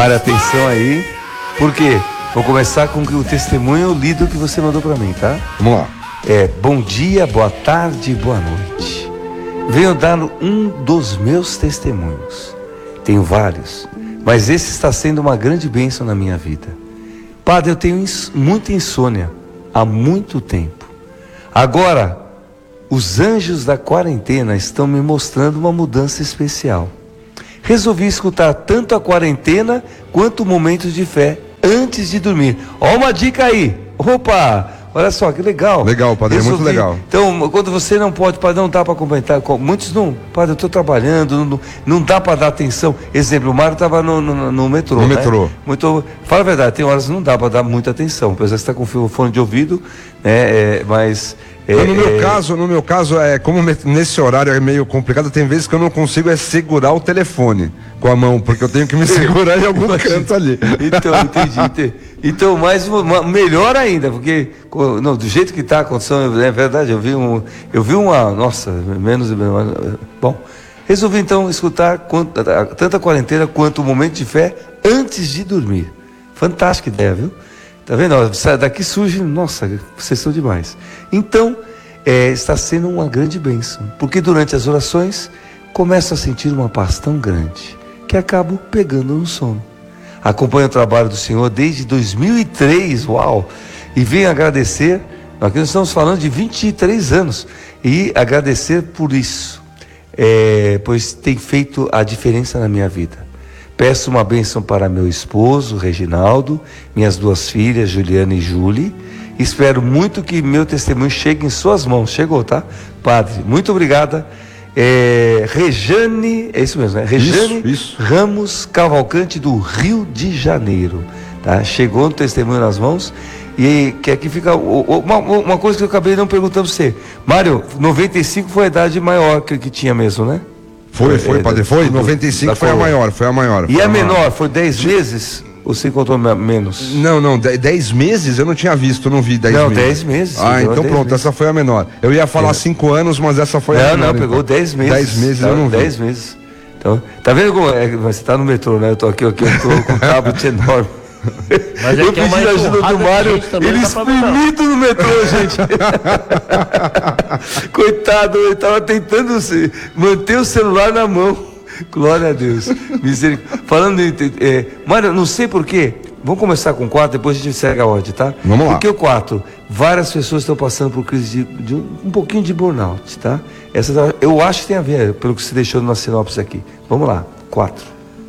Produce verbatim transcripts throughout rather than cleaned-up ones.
Mário, atenção aí, porque vou começar com o testemunho lido que você mandou para mim, tá? Vamos lá. É, bom dia, boa tarde, boa noite. Venho dar um dos meus testemunhos. Tenho vários, mas esse está sendo uma grande bênção na minha vida. Padre, eu tenho ins- muita insônia há muito tempo. Agora, os anjos da quarentena estão me mostrando uma mudança especial. Resolvi escutar tanto a quarentena quanto momentos de fé antes de dormir. Ó, uma dica aí. Opa! Olha só, que legal. Legal, padre, é muito legal. Então, quando você não pode, padre, não dá para comentar. Muitos não, padre, eu estou trabalhando, não, não dá para dar atenção. Exemplo, o Mário estava no, no, no metrô. No né? metrô. Muito, fala a verdade, tem horas que não dá para dar muita atenção. Apesar que você está com fone de ouvido, né? É, mas. É, no meu é... caso, no meu caso, é como nesse horário é meio complicado, tem vezes que eu não consigo é segurar o telefone com a mão, porque eu tenho que me segurar em algum canto ali. Então, entendi, entendi. Então, mais uma, melhor ainda, porque não, do jeito que está a condição, é verdade, eu vi um, eu vi uma, nossa, menos, bom, resolvi então escutar quanto, tanto a quarentena quanto o momento de fé antes de dormir. Fantástica ideia, viu? Tá vendo? Daqui surge, nossa, vocês são demais. Então, é, está sendo uma grande bênção, porque durante as orações começo a sentir uma paz tão grande que acabo pegando no sono. Acompanho o trabalho do Senhor desde dois mil e três, uau! E venho agradecer, aqui nós estamos falando de vinte e três anos, e agradecer por isso, é, pois tem feito a diferença na minha vida. Peço uma bênção para meu esposo, Reginaldo, minhas duas filhas, Juliana e Júlia. Espero muito que meu testemunho chegue em suas mãos. Chegou, tá? Padre, muito obrigada. É, Rejane, é isso mesmo, né? Rejane isso, isso. Ramos Cavalcante, do Rio de Janeiro. Tá? Chegou no testemunho nas mãos. E que aqui fica uma, uma coisa que eu acabei não perguntando para você. Mário, noventa e cinco foi a idade maior que, que tinha mesmo, né? Foi, foi, é, padre, foi. noventa e cinco foi a maior, foi a maior. E a menor, foi dez meses? Ou você encontrou menos? Não, não, dez meses eu não tinha visto, não vi dez meses. Não, dez meses. Ah, então pronto, meses. Essa foi a menor. Eu ia falar cinco anos, mas essa foi não, a menor. Não, não, pegou dez meses. dez meses tá, eu não vi. dez meses. Então, tá vendo como é? Você tá no metrô, né? Eu tô aqui, aqui eu tô com um tablet enorme. Mas é eu que é pedi a ajuda do Mário, ele exprimido no metrô, gente. Coitado, ele tava tentando se, manter o celular na mão. Glória a Deus. Misericórdia. Falando em. É, Mário, não sei porquê. Vamos começar com o quatro, depois a gente segue a ordem, tá? Vamos lá. Porque o quatro, várias pessoas estão passando por crise de, de um, um pouquinho de burnout, tá? Essa, eu acho que tem a ver, pelo que você deixou na sinopse aqui. Vamos lá, quatro.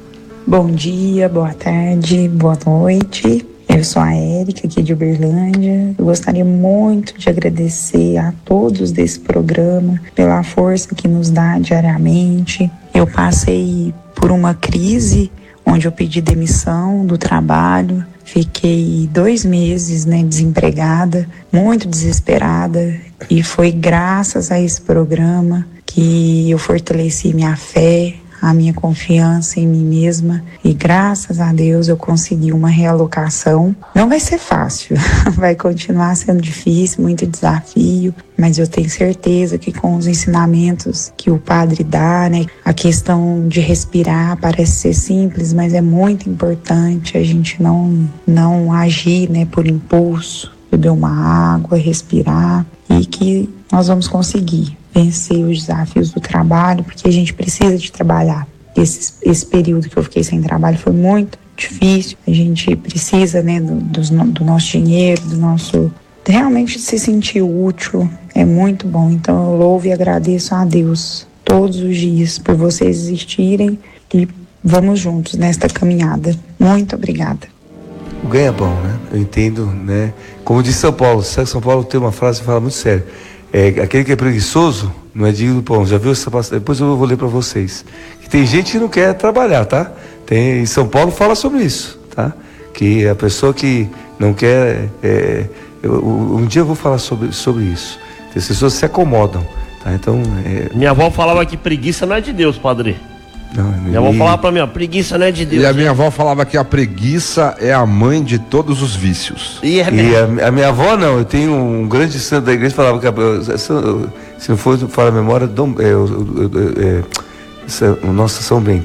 Bom dia, boa tarde, boa noite. Eu sou a Érica, aqui de Uberlândia. Eu gostaria muito de agradecer a todos desse programa pela força que nos dá diariamente. Eu passei por uma crise onde eu pedi demissão do trabalho. Fiquei dois meses, né, desempregada, muito desesperada. E foi graças a esse programa que eu fortaleci minha fé, a minha confiança em mim mesma, e graças a Deus eu consegui uma realocação. Não vai ser fácil, vai continuar sendo difícil, muito desafio, mas eu tenho certeza que com os ensinamentos que o padre dá, né, a questão de respirar parece ser simples, mas é muito importante a gente não, não agir, né, por impulso, beber uma água, respirar, e que nós vamos conseguir vencer os desafios do trabalho, porque a gente precisa de trabalhar. Esse, esse período que eu fiquei sem trabalho foi muito difícil. A gente precisa, né, do, do, do nosso dinheiro, do nosso... realmente se sentir útil é muito bom. Então eu louvo e agradeço a Deus todos os dias por vocês existirem e vamos juntos nesta caminhada. Muito obrigada. O ganho é bom, né? Eu entendo, né? Como diz São Paulo, São Paulo tem uma frase que fala muito sério. É, aquele que é preguiçoso não é digno do pão. Já viu essa passagem? Depois eu vou ler para vocês. Que tem gente que não quer trabalhar, tá? Tem, em São Paulo fala sobre isso, tá? Que a pessoa que não quer... É, eu, um dia eu vou falar sobre, sobre isso. As pessoas se acomodam, tá? Então... É... Minha avó falava que preguiça não é de Deus, padre. Não, minha avó falava pra mim, ó, preguiça não é de Deus. E a minha avó falava que a preguiça é a mãe de todos os vícios. E, é e a, a minha avó não, eu tenho um grande santo da igreja que falava que, a, se não for falar a memória, Dom, é, é, é, é, Nossa, São Bento,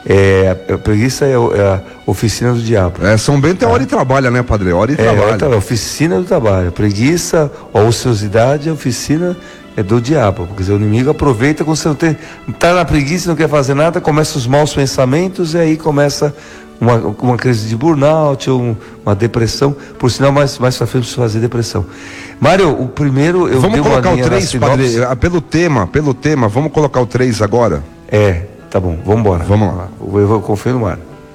É, a preguiça é, é a oficina do diabo. É, São Bento é hora e trabalha, né, padre? Hora e É, trabalha. é a oficina do trabalho. Preguiça, a ociosidade é a oficina é do diabo. Quer dizer, o inimigo aproveita quando você não tem, tá na preguiça, não quer fazer nada, começa os maus pensamentos e aí começa uma, uma crise de burnout ou um, uma depressão. Por sinal, mais, mais pra frente precisa fazer depressão. Mário, o primeiro eu Vamos dei uma colocar o linha na três, sinopse. padre, ah, pelo tema, pelo tema, vamos colocar o três agora? É, tá bom, vamos embora. Vamos lá. Eu vou confirmar.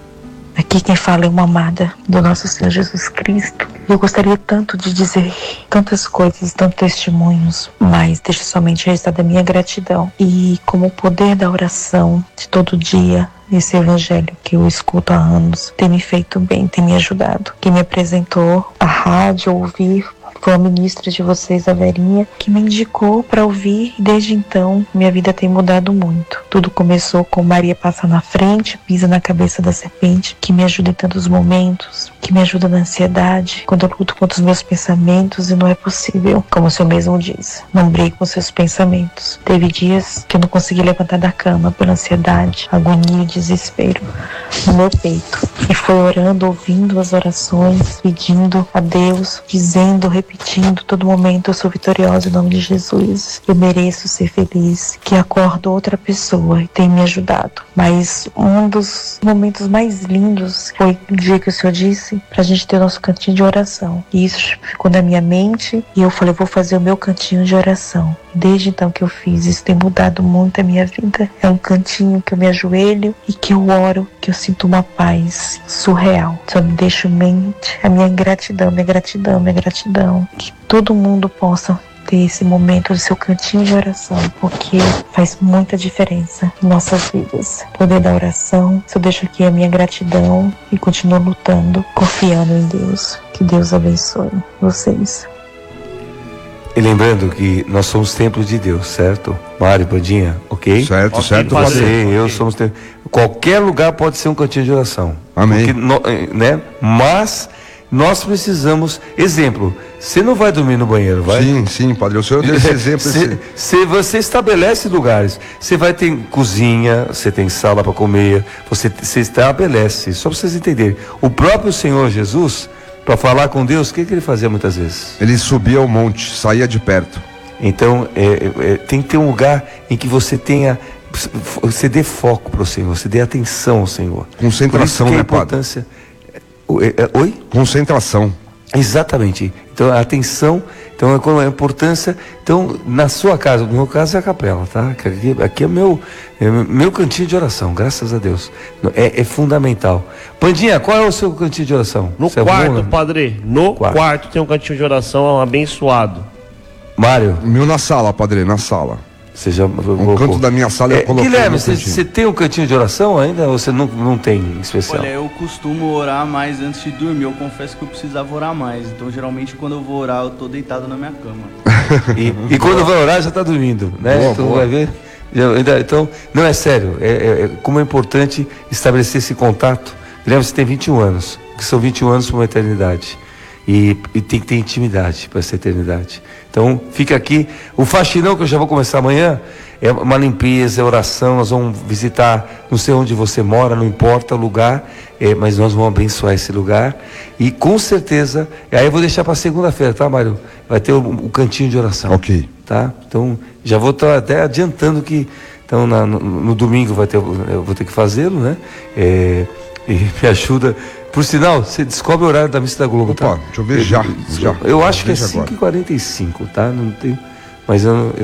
Aqui quem fala é uma amada do nosso Senhor Jesus Cristo. Eu gostaria tanto de dizer tantas coisas, tantos testemunhos, mas deixo somente registrada a minha gratidão. E como o poder da oração de todo dia, esse evangelho que eu escuto há anos, tem me feito bem, tem me ajudado. Quem me apresentou a rádio, ouvir, foi a ministra de vocês, a Verinha, que me indicou para ouvir, e desde então minha vida tem mudado muito. Tudo começou com Maria passa na frente, pisa na cabeça da serpente, que me ajuda em tantos momentos, que me ajuda na ansiedade, quando eu luto contra os meus pensamentos e não é possível, como o senhor mesmo diz, não brigue com seus pensamentos. Teve dias que eu não consegui levantar da cama por ansiedade, agonia e desespero no meu peito. E foi orando, ouvindo as orações, pedindo a Deus, dizendo, repetindo todo momento: eu sou vitoriosa em nome de Jesus, eu mereço ser feliz, que acordo outra pessoa, e tem me ajudado. Mas um dos momentos mais lindos foi o dia que o Senhor disse pra gente ter o nosso cantinho de oração. E isso ficou na minha mente e eu falei: vou fazer o meu cantinho de oração. Desde então que eu fiz, isso tem mudado muito a minha vida. É um cantinho que eu me ajoelho e que eu oro, que eu sinto uma paz surreal. Só me deixo mente a minha gratidão, minha gratidão, minha gratidão. Que todo mundo possa ter esse momento do seu cantinho de oração, porque faz muita diferença em nossas vidas. O poder da oração, eu deixo aqui a minha gratidão e continuo lutando, confiando em Deus. Que Deus abençoe vocês. E lembrando que nós somos templo de Deus, certo? Mário, Bandinha, ok? Certo, Ok, certo. padre. Você, Ok. eu somos templo. Qualquer lugar pode ser um cantinho de oração. Amém. Porque, no- né? Mas nós precisamos, exemplo, você não vai dormir no banheiro, vai? Sim, sim, padre. O senhor deu esse exemplo. Se, esse... se você estabelece lugares, você vai ter cozinha, você tem sala para comer, você, você estabelece, só para vocês entenderem. O próprio Senhor Jesus, para falar com Deus, o que, que ele fazia muitas vezes? Ele subia ao monte, saía de perto. Então, é, é, é, tem que ter um lugar em que você tenha, você dê foco para o Senhor, você dê atenção ao Senhor. Concentração, Por isso que a né, padre? importância. É, é, oi? Concentração. Exatamente. Então, a atenção, então a importância. Então, na sua casa, no meu caso é a capela, tá? Aqui, aqui é meu, é meu cantinho de oração, graças a Deus. É, é fundamental. Pandinha, qual é o seu cantinho de oração? No Você é quarto, bom, né? padre, no Quarto. quarto. tem um cantinho de oração abençoado. Mário, O meu na sala, padre, na sala. você já. Um canto da minha sala eu É, coloquei. Guilherme, no você, cantinho. você tem um cantinho de oração ainda ou você não, não tem em especial? Olha, eu costumo orar mais antes de dormir. Eu confesso que eu precisava orar mais. Então, geralmente, quando eu vou orar, eu tô deitado na minha cama. E, e quando vai orar já está dormindo, né? Boa, então boa. vai ver. Já- ainda- Então, não é sério. É, é- é como é importante estabelecer esse contato. Guilherme, você tem vinte e um anos, que são vinte e um anos para uma eternidade. E, e tem que ter intimidade para essa eternidade. Então, fica aqui. O faxinão que eu já vou começar amanhã é uma limpeza, é oração. Nós vamos visitar, não sei onde você mora, não importa o lugar, é, mas nós vamos abençoar esse lugar. E com certeza, aí eu vou deixar para segunda-feira, tá, Mário? Vai ter o, o cantinho de oração. Ok. Tá? Então, já vou estar até adiantando que então, na- no, no domingo vai ter, eu vou ter que fazê-lo, né? É, e me ajuda. Por sinal, você descobre o horário da missa da Globo, Opa, tá? deixa eu ver já, já. Eu acho que é Veja cinco agora. e quarenta e cinco, tá? Não tem, mas eu, não-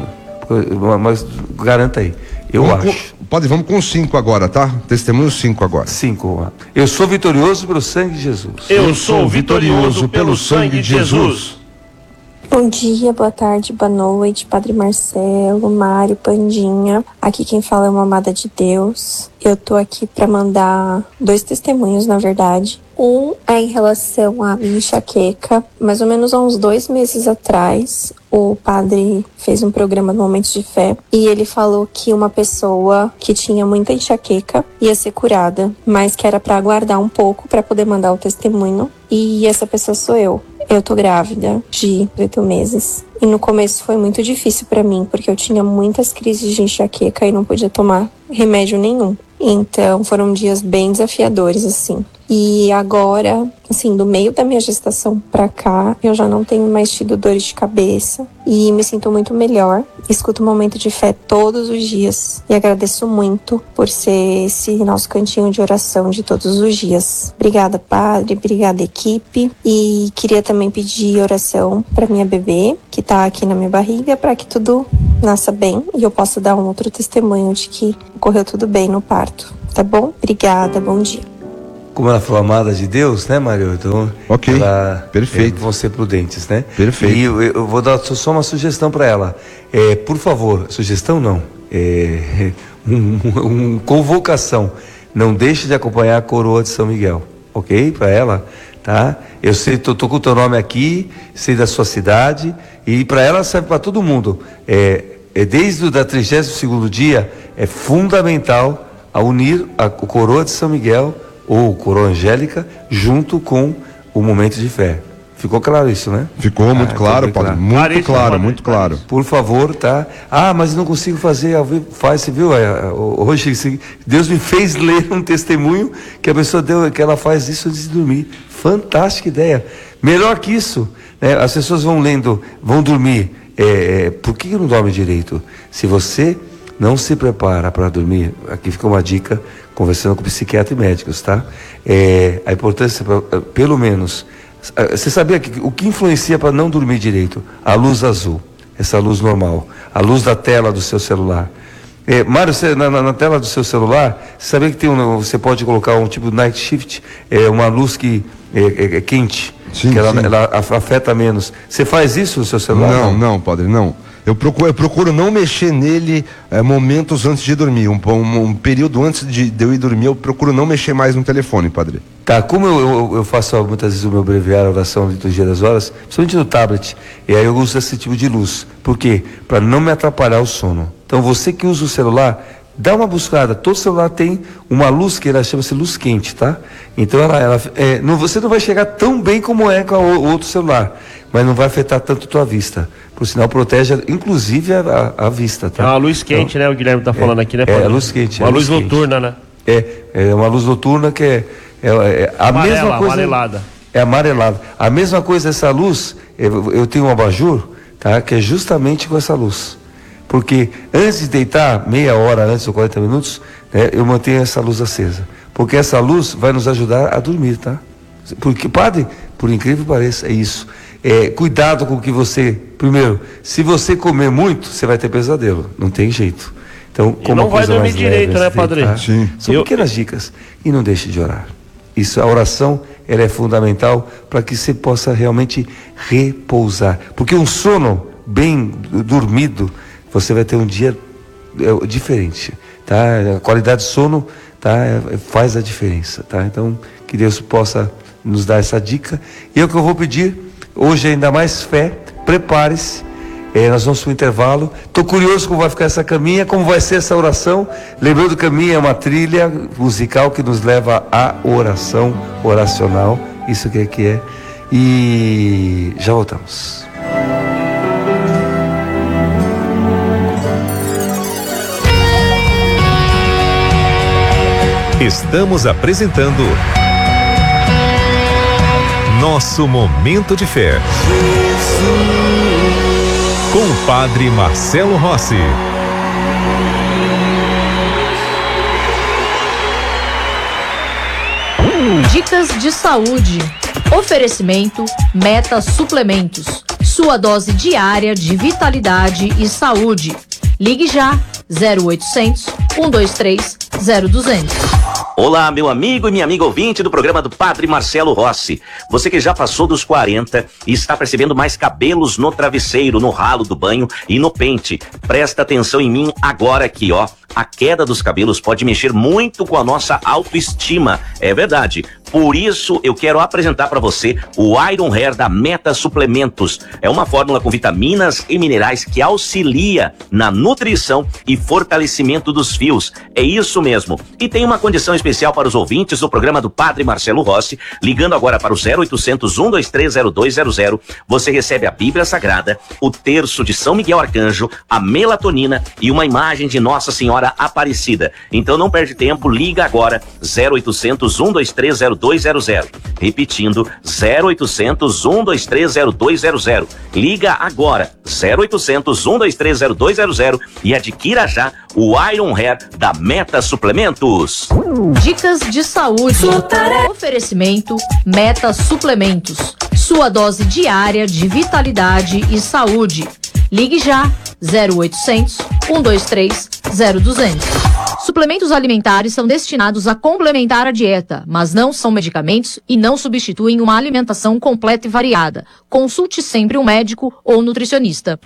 eu- não- mas garanta aí. Eu Vamos acho. Com, padre, vamos com cinco agora, tá? Testemunho cinco agora. Cinco. Eu sou vitorioso pelo sangue de Jesus. Eu sou vitorioso pelo sangue de Jesus. Bom dia, boa tarde, boa noite, Padre Marcelo, Mário, Pandinha. Aqui quem fala é uma amada de Deus. Eu tô aqui para mandar dois testemunhos, na verdade. Um é em relação à minha enxaqueca. Mais ou menos há uns dois meses atrás, o padre fez um programa no Momentos de Fé e ele falou que uma pessoa que tinha muita enxaqueca ia ser curada, mas que era para aguardar um pouco para poder mandar o testemunho. E essa pessoa sou eu. Eu tô grávida de oito meses. E no começo foi muito difícil pra mim, porque eu tinha muitas crises de enxaqueca e não podia tomar remédio nenhum. Então foram dias bem desafiadores, assim. E agora, assim, do meio da minha gestação pra cá, eu já não tenho mais tido dores de cabeça e me sinto muito melhor. Escuto um momento de fé todos os dias e agradeço muito por ser esse nosso cantinho de oração de todos os dias. Obrigada, Padre, obrigada, equipe. E queria também pedir oração pra minha bebê, que tá aqui na minha barriga, para que tudo nasça bem e eu possa dar um outro testemunho de que ocorreu tudo bem no parto. Tá bom? Obrigada, bom dia. Como ela foi amada de Deus, né, Mário? Então, ok, ela, perfeito. É, vão ser prudentes, né? Perfeito. E eu, eu vou dar só uma sugestão para ela. É, por favor, sugestão não, é, um, um, convocação. Não deixe de acompanhar a coroa de São Miguel, ok? Para ela, tá? Eu sei, tô, tô com o teu nome aqui, sei da sua cidade, e para ela serve para todo mundo. É, é desde o da trigésimo segundo dia, é fundamental a unir a coroa de São Miguel ou coroa angélica junto com o momento de fé. Ficou claro isso, né? Ficou muito ah, claro, Padre. Claro. Muito claro, claro muito claro. Por favor, tá? Ah, mas eu não consigo fazer ao vivo. Faz, você viu? Hoje, Deus me fez ler um testemunho que a pessoa deu, que ela faz isso antes de dormir. Fantástica ideia. Melhor que isso, né? As pessoas vão lendo, vão dormir. É, por que não dorme direito? Se você não se prepara para dormir, aqui fica uma dica, conversando com psiquiatra e médicos, tá? É, a importância, pelo menos, você sabia que o que influencia para não dormir direito? A luz azul, essa luz normal, a luz da tela do seu celular. É, Mário, você, na, na tela do seu celular, você sabia que tem um, você pode colocar um tipo de night shift, é uma luz que é, é, é quente, sim, que ela, sim. ela afeta menos. Você faz isso no seu celular? Não, não, não, Padre, não. Eu procuro, eu procuro não mexer nele é, momentos antes de dormir. Um, um, um período antes de, de eu ir dormir, eu procuro não mexer mais no telefone, Padre. Tá, como eu, eu, eu faço muitas vezes o meu breviário, a oração, a liturgia das horas, principalmente no tablet, e aí eu uso esse tipo de luz. Por quê? Para não me atrapalhar o sono. Então você que usa o celular, dá uma buscada. Todo celular tem uma luz que ela chama-se luz quente, tá? Então ela, ela é, não, você não vai chegar tão bem como é com o outro celular, mas não vai afetar tanto a tua vista. Por sinal, protege inclusive a, a, a vista, tá? É uma luz quente, então, né? O Guilherme tá falando é, aqui, né? É, é luz quente. Uma é luz, luz noturna, quente. né? É, é uma luz noturna que é, é, é a Amarela, mesma coisa. amarelada. É amarelada. A mesma coisa essa luz, eu, eu tenho um abajur, tá? Que é justamente com essa luz. Porque antes de deitar, meia hora antes ou quarenta minutos, né, eu mantenho essa luz acesa. Porque essa luz vai nos ajudar a dormir, tá? Porque, padre, por incrível que pareça, é isso. É, cuidado com o que você... Primeiro, se você comer muito, você vai ter pesadelo. Não tem jeito. Então, e não vai dormir direito, leve, né, padre? Tá? Sim. São eu... pequenas dicas. E não deixe de orar. Isso, a oração, ela é fundamental para que você possa realmente repousar. Porque um sono bem dormido, você vai ter um dia é, diferente, tá? A qualidade de sono, tá? É, faz a diferença, tá? Então, que Deus possa nos dar essa dica. E é o que eu vou pedir, hoje ainda mais fé, prepare-se, é, nós vamos para o intervalo. Estou curioso como vai ficar essa caminha, como vai ser essa oração. Lembrando que a caminha é uma trilha musical que nos leva à oração oracional, isso que é que é. E já voltamos. Estamos apresentando Nosso Momento de Fé. Com o Padre Marcelo Rossi. Dicas de saúde. Oferecimento Meta Suplementos. Sua dose diária de vitalidade e saúde. Ligue já zero oitocentos, cento e vinte e três, zero duzentos. Olá, meu amigo e minha amiga ouvinte do programa do Padre Marcelo Rossi. Você que já passou dos quarenta e está percebendo mais cabelos no travesseiro, no ralo do banho e no pente. Presta atenção em mim agora aqui, ó. A queda dos cabelos pode mexer muito com a nossa autoestima. É verdade. Por isso, eu quero apresentar para você o Iron Hair da Meta Suplementos. É uma fórmula com vitaminas e minerais que auxilia na nutrição e fortalecimento dos fios. É isso mesmo. E tem uma condição especial para os ouvintes do programa do Padre Marcelo Rossi. Ligando agora para o zero oitocentos, um dois três, zero dois zero zero, você recebe a Bíblia Sagrada, o terço de São Miguel Arcanjo, a melatonina e uma imagem de Nossa Senhora Aparecida. Então não perde tempo, liga agora, zero oitocentos, um dois três, zero dois zero zero. Repetindo, zero oitocentos, um dois três, zero dois zero zero. Liga agora, zero oitocentos, um dois três, zero dois zero zero e adquira já o Iron Hair da Meta Suplementos. Dicas de saúde. Oferecimento Meta Suplementos. Sua dose diária de vitalidade e saúde. Ligue já, zero oitocentos, um dois três, zero duzentos. Suplementos alimentares são destinados a complementar a dieta, mas não são medicamentos e não substituem uma alimentação completa e variada. Consulte sempre um médico ou nutricionista.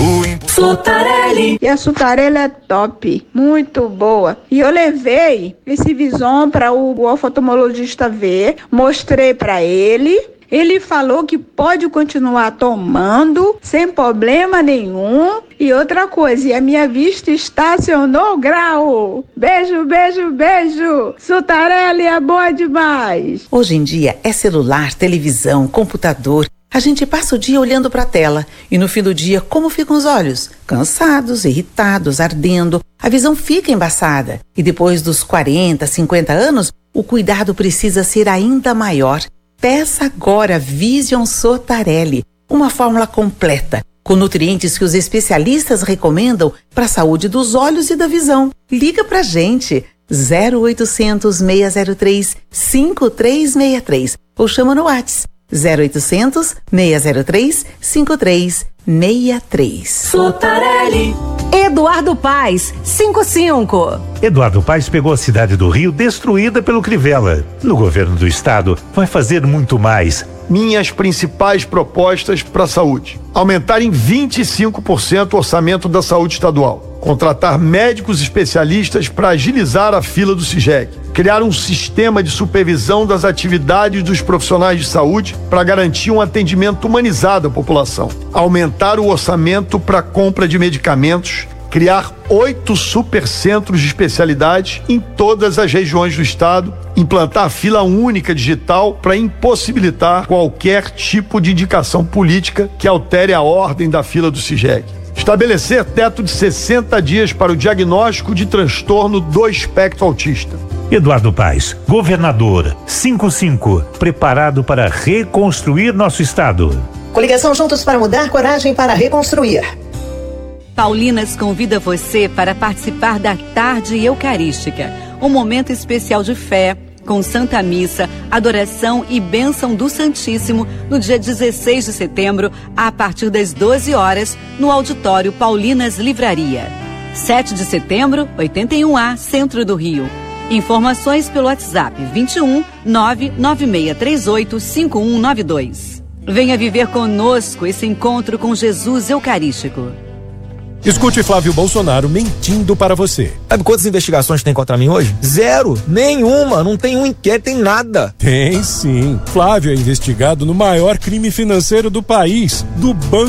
Sutarelli. E a Sutarelli é top, muito boa. E eu levei esse Vison para o oftalmologista ver, mostrei para ele. Ele falou que pode continuar tomando sem problema nenhum. E outra coisa, e a minha vista estacionou grau. Beijo, beijo, beijo. Sutarelli é boa demais. Hoje em dia é celular, televisão, computador. A gente passa o dia olhando para a tela e no fim do dia, como ficam os olhos? Cansados, irritados, ardendo. A visão fica embaçada. E depois dos quarenta, cinquenta anos, o cuidado precisa ser ainda maior. Peça agora Vision Sotarelli, uma fórmula completa, com nutrientes que os especialistas recomendam para a saúde dos olhos e da visão. Liga pra gente, zero oitocentos, seis zero três, cinco três seis três ou chama no WhatsApp, zero oitocentos, seis zero três, cinco três seis três. Sotarelli. Eduardo Paes, cinco cinco. Eduardo Paes pegou a cidade do Rio destruída pelo Crivella. No governo do estado, vai fazer muito mais. Minhas principais propostas para a saúde: aumentar em vinte e cinco por cento o orçamento da saúde estadual, contratar médicos especialistas para agilizar a fila do CIGEC, criar um sistema de supervisão das atividades dos profissionais de saúde para garantir um atendimento humanizado à população, aumentar o orçamento para compra de medicamentos, criar oito supercentros de especialidade em todas as regiões do estado, implantar fila única digital para impossibilitar qualquer tipo de indicação política que altere a ordem da fila do CIGEC. Estabelecer teto de sessenta dias para o diagnóstico de transtorno do espectro autista. Eduardo Paes, governador, cinco cinco, preparado para reconstruir nosso estado. Coligação Juntos para Mudar, coragem para reconstruir. Paulinas convida você para participar da Tarde Eucarística, um momento especial de fé, com Santa Missa, adoração e bênção do Santíssimo, no dia dezesseis de setembro, a partir das doze horas, no auditório Paulinas Livraria. sete de setembro, oitenta e um A, Centro do Rio. Informações pelo WhatsApp vinte e um, nove nove seis três oito, cinco um nove dois. Venha viver conosco esse encontro com Jesus Eucarístico. Escute Flávio Bolsonaro mentindo para você. Sabe quantas investigações tem contra mim hoje? Zero. Nenhuma. Não tem um inquérito, tem nada. Tem sim. Flávio é investigado no maior crime financeiro do país, do Banco